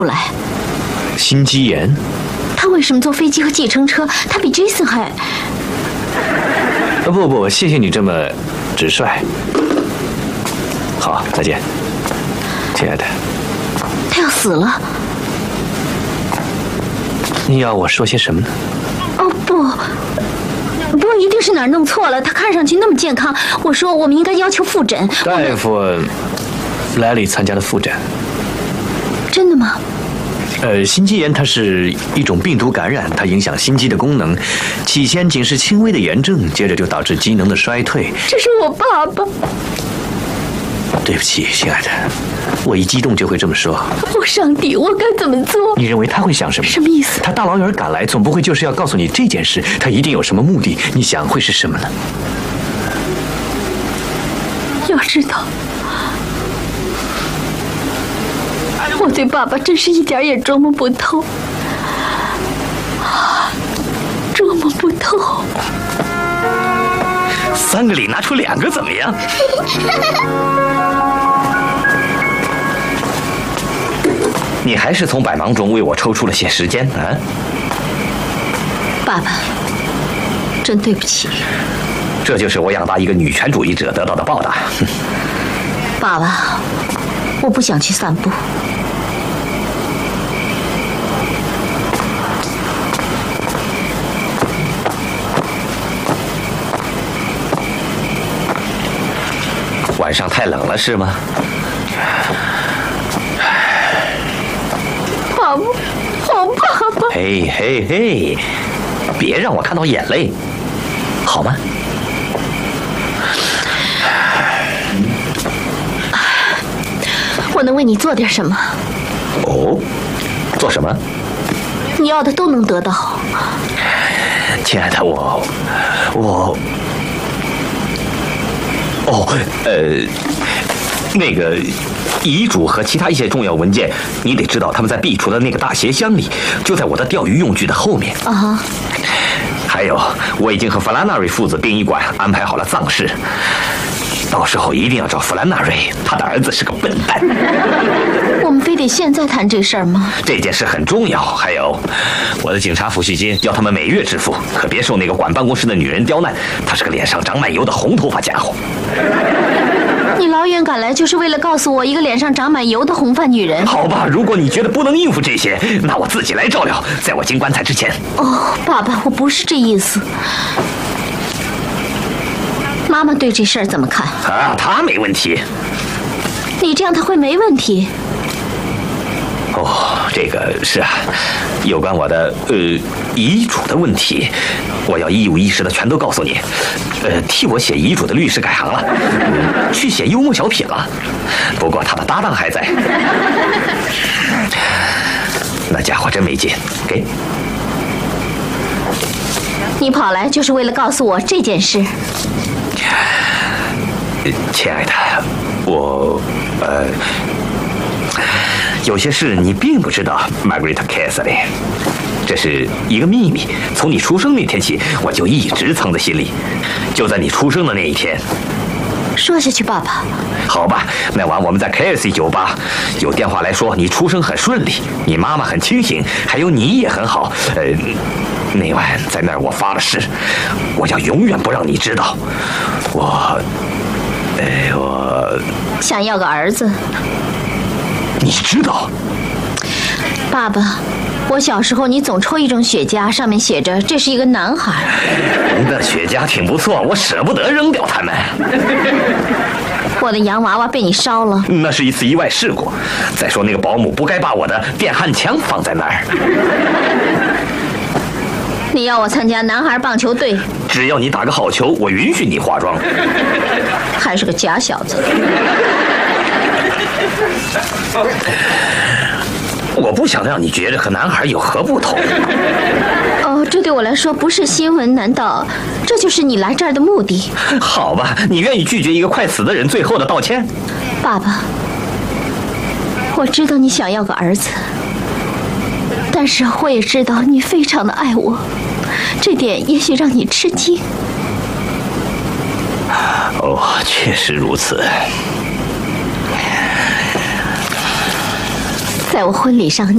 来。 心肌炎？ 他为什么坐飞机和计程车？他比 Jason 还…… 不，谢谢你这么直率。好，再见，亲爱的。 他要死了。 你要我说些什么呢？ 哦不，一定是哪儿弄错了。他看上去那么健康。我说我们应该要求复诊。 大夫莱利参加了复诊。 真的吗？ 心肌炎它是一种病毒感染，它影响心肌的功能，起先仅是轻微的炎症，接着就导致机能的衰退。 这是我爸爸。 对不起，亲爱的，我一激动就会这么说。 哦，上帝，我该怎么做？ 你认为他会想什么？ 什么意思？ 他大老远赶来，总不会就是要告诉你这件事，他一定有什么目的。你想会是什么呢？ 要知道，我对爸爸真是一点也琢磨不透，琢磨不透。 3个里拿出2个怎么样？你还是从百忙中为我抽出了些时间啊！ 爸爸，真对不起。 这就是我养大一个女权主义者得到的报答。 爸爸，我不想去散步。 晚上太冷了是吗？ 爸爸，好爸爸。 嘿，别让我看到眼泪，好吗？ 我能为你做点什么？ 哦，做什么？ 你要的都能得到。 亲爱的，那个遗嘱和其他一些重要文件，你得知道他们在壁橱的那个大鞋箱里，就在我的钓鱼用具的后面。 啊。 还有，我已经和弗兰纳瑞父子殡仪馆安排好了葬事，到时候一定要找弗兰纳瑞，他的儿子是个笨蛋。 我们非得现在谈这事儿吗？ 这件事很重要。还有，我的警察抚恤金要他们每月支付，可别受那个管办公室的女人刁难，她是个脸上长满油的红头发家伙。 你老远赶来就是为了告诉我一个脸上长满油的红发女人？ 好吧，如果你觉得不能应付这些，那我自己来照料，在我进棺材之前。 哦，爸爸，我不是这意思。妈妈对这事儿怎么看？ 啊，她没问题。 你这样她会没问题？ 哦，这个是啊，有关我的遗嘱的问题，我要一五一十的全都告诉你。替我写遗嘱的律师改行了，去写幽默小品了。不过他的搭档还在。那家伙真没劲，给。 你跑来就是为了告诉我这件事？ 亲爱的，有些事你并不知道 ，Margaret Cassidy， 这是一个秘密。从你出生那天起，我就一直藏在心里。就在你出生的那一天， 说下去，爸爸。 好吧，那晚我们在 KFC 酒吧，有电话来说你出生很顺利，你妈妈很清醒，还有你也很好。那晚在那儿我发了誓，我要永远不让你知道。我想要个儿子。 你知道， 爸爸，我小时候你总抽一种雪茄，上面写着这是一个男孩。 那雪茄挺不错，我舍不得扔掉它们。 我的洋娃娃被你烧了。 那是一次意外事故。再说那个保姆不该把我的电焊枪放在那儿。 你要我参加男孩棒球队？ 只要你打个好球，我允许你化妆。 还是个假小子。 我不想让你觉得和男孩有何不同。 哦，这对我来说不是新闻，难道这就是你来这儿的目的？ 好吧，你愿意拒绝一个快死的人最后的道歉？ 爸爸，我知道你想要个儿子，但是我也知道你非常的爱我，这点也许让你吃惊。 哦，确实如此。 在我婚礼上。